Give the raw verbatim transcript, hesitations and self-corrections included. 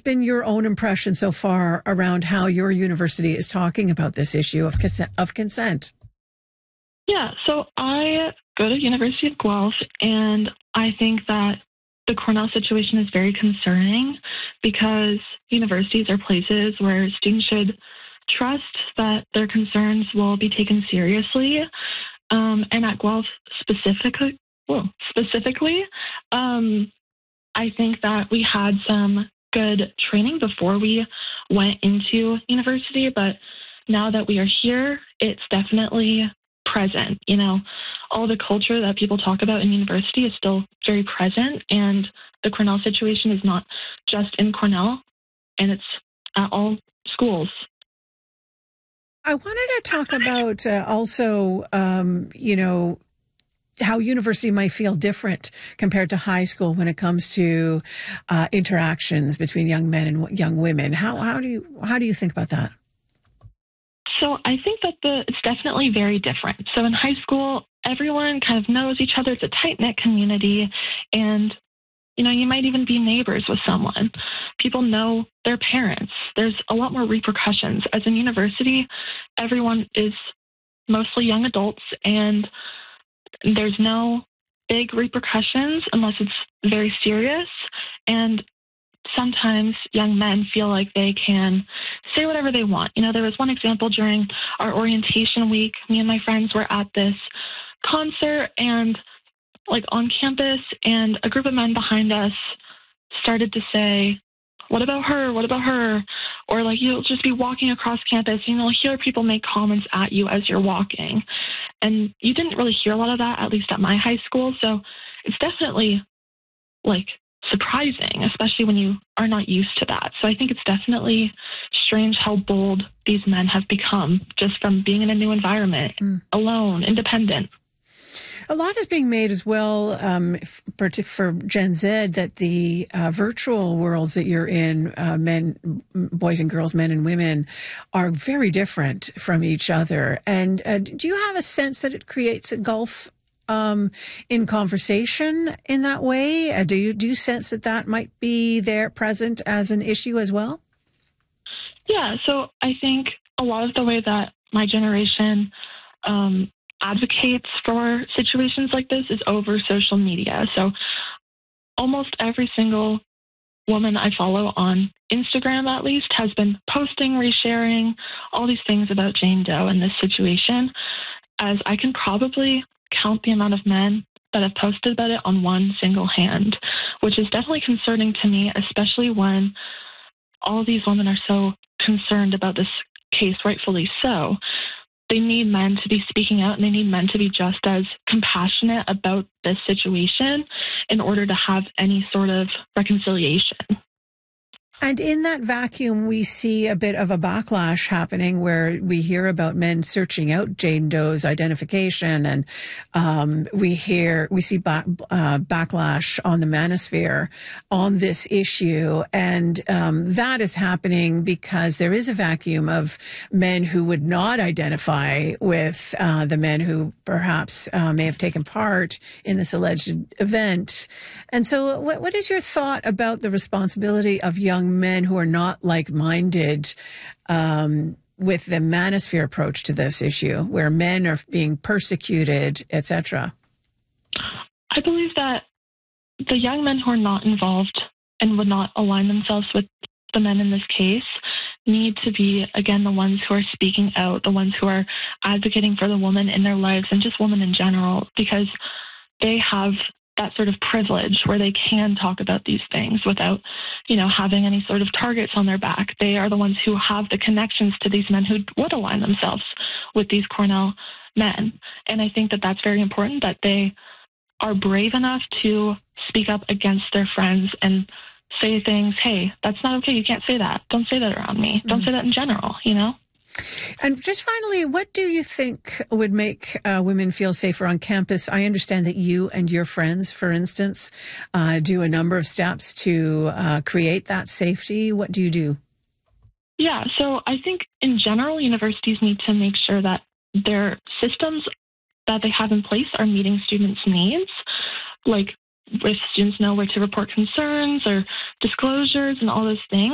been your own impression so far around how your university is talking about this issue of consent? Of consent? Yeah, so I go to University of Guelph, and I think that the Cornell situation is very concerning because universities are places where students should trust that their concerns will be taken seriously. Um, and at Guelph specifically, well, specifically, um, I think that we had some good training before we went into university, but now that we are here, it's definitely present. You know, all the culture that people talk about in university is still very present, and the Cornell situation is not just in Cornell, and it's at all schools. I wanted to talk about uh, also, um, you know, how university might feel different compared to high school when it comes to uh, interactions between young men and young women. How how do you how do you think about that? So I think that the it's definitely very different. So in high school, everyone kind of knows each other. It's a tight-knit community, and you know, you might even be neighbors with someone. People know their parents. There's a lot more repercussions. As in university, everyone is mostly young adults, and there's no big repercussions unless it's very serious. And sometimes young men feel like they can say whatever they want. You know, there was one example during our orientation week. Me and my friends were at this concert and like on campus, and a group of men behind us started to say, what about her? What about her? Or like you'll just be walking across campus and you'll hear people make comments at you as you're walking. And you didn't really hear a lot of that, at least at my high school. So it's definitely like surprising, especially when you are not used to that. So I think it's definitely strange how bold these men have become just from being in a new environment, mm. alone, independent. A lot is being made as well um, for, for Gen Z that the uh, virtual worlds that you're in, uh, men, boys and girls, men and women, are very different from each other. And uh, do you have a sense that it creates a gulf um, in conversation in that way? Uh, do you do you sense that that might be there present as an issue as well? Yeah. So I think a lot of the way that my generation um, advocates for situations like this is over social media. So almost every single woman I follow on Instagram, at least, has been posting, resharing all these things about Jane Doe and this situation, as I can probably count the amount of men that have posted about it on one single hand, which is definitely concerning to me, especially when all of these women are so concerned about this case, rightfully so. They need men to be speaking out, and they need men to be just as compassionate about this situation in order to have any sort of reconciliation. And in that vacuum, we see a bit of a backlash happening where we hear about men searching out Jane Doe's identification, and um, we hear we see back, uh, backlash on the manosphere on this issue, and um, that is happening because there is a vacuum of men who would not identify with uh, the men who perhaps uh, may have taken part in this alleged event. And so, what, what is your thought about the responsibility of young men who are not like-minded um, with the manosphere approach to this issue, where men are being persecuted, et cetera? I believe that the young men who are not involved and would not align themselves with the men in this case need to be, again, the ones who are speaking out, the ones who are advocating for the woman in their lives and just women in general, because they have that sort of privilege where they can talk about these things without, you know, having any sort of targets on their back. They are the ones who have the connections to these men who would align themselves with these Cornell men. And I think that that's very important, that they are brave enough to speak up against their friends and say things, hey, that's not okay. You can't say that. Don't say that around me. Don't mm-hmm. say that in general, you know? And just finally, what do you think would make uh, women feel safer on campus? I understand that you and your friends, for instance, uh, do a number of steps to uh, create that safety. What do you do? Yeah, so I think in general, universities need to make sure that their systems that they have in place are meeting students' needs. Like if students know where to report concerns or disclosures and all those things.